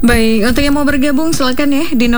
Baik, untuk yang mau bergabung silakan ya di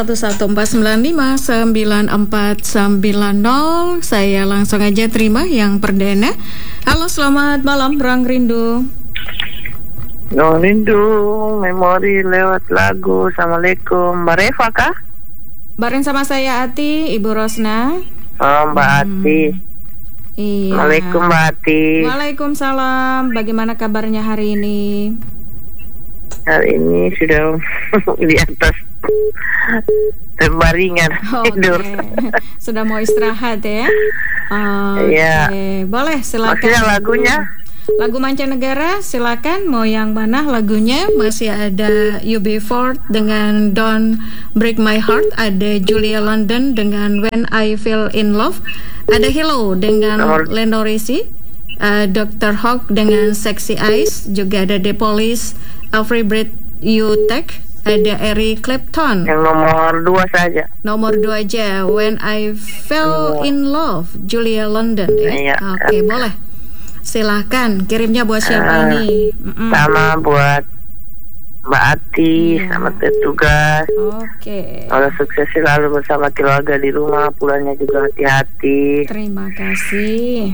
0811494990. Saya langsung aja terima yang perdana. Halo, selamat malam Ruang Rindu. Ruang Rindu, memori lewat lagu. Assalamualaikum, Mbak Reva kah? Bareng sama saya Ati, Ibu Rosna. Oh, Mbak Ati. Iya. Assalamualaikum Mbak Ati. Waalaikumsalam. Bagaimana kabarnya hari ini? Hari ini sudah di atas baringan tidur. Sudah mau istirahat ya? Iya. Boleh silakan. Maksudnya lagunya? Lagu mancanegara silakan. Mau yang mana lagunya? Masih ada UB40 dengan Don't Break My Heart, ada Julia London dengan When I Feel in Love, ada Hello dengan Lionel Richie, Dr. Hawk dengan Sexy Eyes, juga ada The Police, Every Breath You Take, ada Eric Clapton. Yang nomor 2 saja. Nomor 2 aja, When I Fell in Love, Julia London ya. Iya. Oke, boleh. Silahkan, kirimnya buat siapa ini? Sama buat Mbak Ati, selamat bertugas. Oke. Kalau sukses selalu bersama keluarga di rumah, pulangnya juga hati-hati. Terima kasih.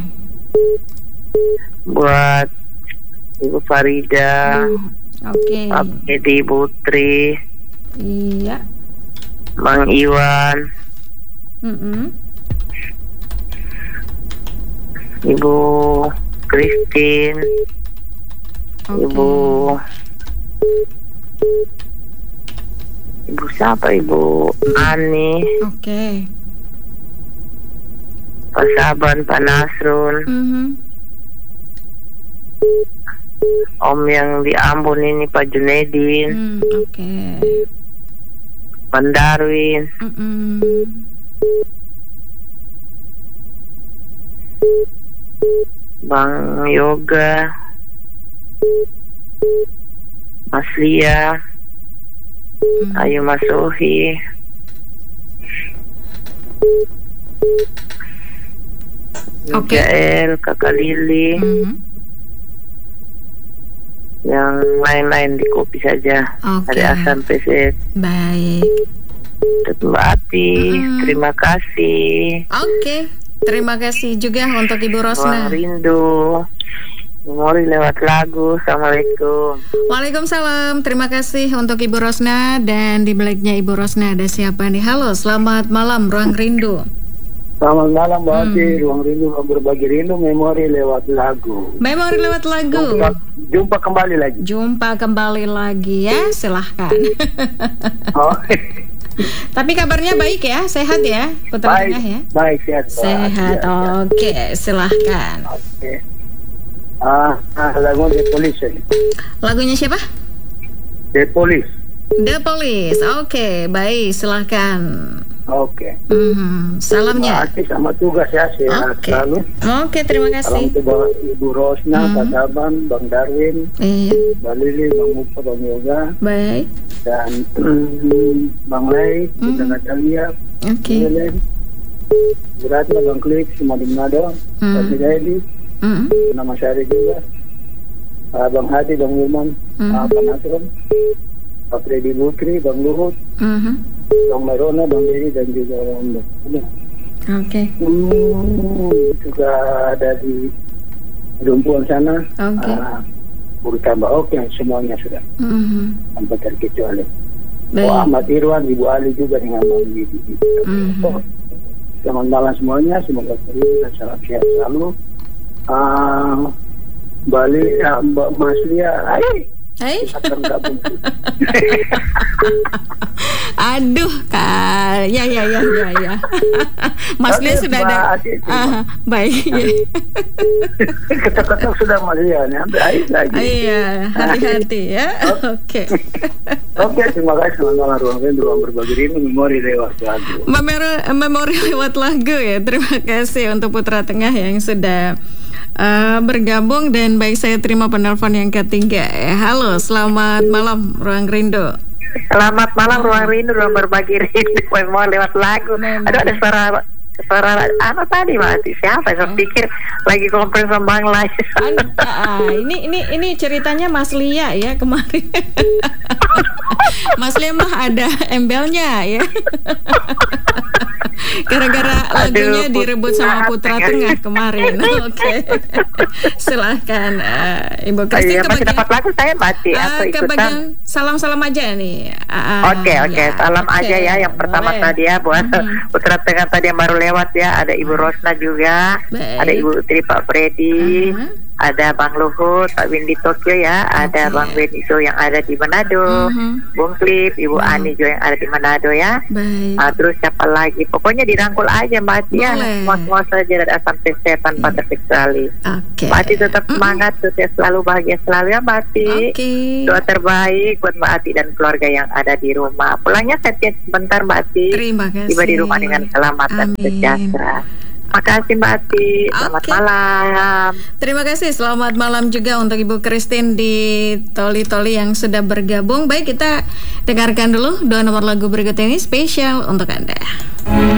Buat Ibu Farida. Oke. Edi Putri. Iya. Bang Iwan. Ibu Christine. Ibu siapa? Ibu Ani. Oke. Pak Saban, Pak Nasrun. Om yang di Ambon ini Pak Junedin. Oke. Pak Darwin. Bang Yoga. Mas Lia. Ayu Mas Sohi. Jael, Kakak Lili. Yang lain-lain di kopi saja. Ada Asam Peset. Baik. Mbak Ati, terima kasih. Oke, terima kasih juga untuk Ibu Rosna. Ruang Rindu, memori lewat lagu. Assalamualaikum. Waalaikumsalam. Terima kasih untuk Ibu Rosna. Dan di belakangnya Ibu Rosna ada siapa nih? Halo, selamat malam Ruang Rindu. Selamat malam Mbak Ati, Ruang Rindu berbagi rindu, memori lewat lagu. Memori lewat lagu. Jumpa kembali lagi. Jumpa kembali lagi ya, silahkan. Tapi kabarnya baik ya, sehat ya, Putra Tengah ya. Baik, sehat. Sehat, oke, silahkan. Oke. Lagu The Police. Lagunya siapa? The Police. The Police, oke, baik, silahkan. Oke. Salamnya. Terima kasih sama tugas ya, sehat selalu. Oke, terima kasih. Salam ke Ibu Rosna, Pak Saban, Bang Darwin, Mbak Lili, Bang Mupa, Bang Yoga. Baik. Dan Bang Lei, Bang Natalia, Bu Ratna, Bang Klik, Simadi Manado, Bang Midaili, nama Syari juga, Bang Hadi, Bang Wilman, Pak Nasrun, Pak Freddy Bukri, Bang Luhut, Bang Marona, Bang Diri, dan juga Bang Oke. Juga ada di Lumpuan sana. Oke. Bertambah semuanya sudah. Tanpa terkecuali. Ahmad Irwan, Ibu Ali juga dengan Bang Didi. Selamat malam semuanya, semoga terhibur dan salam sehat selalu. Bali, Mbak Mas Lia, akan gabung. Aduh, Kak. Ya. Mas Lia sudah ada. Baik. Ketok-ketok sudah Mas Lia, baik lagi. Iya, hati-hati ya. Oke. Oke, terima kasih. Selamat malam Ruang berbagi rindu, memori lewat lagu. Memori lewat lagu ya. Terima kasih untuk Putra Tengah yang sudah bergabung. Dan baik, saya terima penelpon yang ketiga. Halo, selamat malam Ruang Rindu. Selamat malam Ruang Rindu, ruang berbagi rindu, memori lewat lagu. Aduh, ada suara apa tadi mati? Siapa? Saya pikir lagi konferensi sama Bang Lai. Ini ceritanya Mas Lia ya kemarin. Mas Lemah ada embelnya ya. Gara-gara lagunya direbut sama Putra Tengah kemarin. Oke. Silahkan Ibu Christine. Masih dapat lagu saya Mbak ke bagian salam-salam aja nih. Oke. Salam aja ya. Yang pertama tadi ya buat Putra Tengah tadi yang baru lewat ya. Ada Ibu Rosna juga. Baik. Ada Ibu Tri, Pak Freddy. Ada Bang Luhut, Pak Windy Tokyo ya, ada Bang Beniso yang ada di Manado, Bung Klip, Ibu Ani juga yang ada di Manado ya. Terus siapa lagi? Pokoknya dirangkul aja Mbak Ati ya, semua saja dari sampai setan pada sekali. Mbak Ati tetap semangat, sukses selalu, bahagia selalu ya Mbak Ati. Doa terbaik buat Mbak Ati dan keluarga yang ada di rumah. Pulangnya sebentar Mbak Ati. Terima kasih. Tiba di rumah dengan selamat dan sejahtera. Makasih Mbak Ati, selamat malam. Terima kasih, selamat malam juga untuk Ibu Christine di Toli-Toli yang sudah bergabung. Baik, kita dengarkan dulu 2 nomor lagu berikut ini spesial untuk Anda.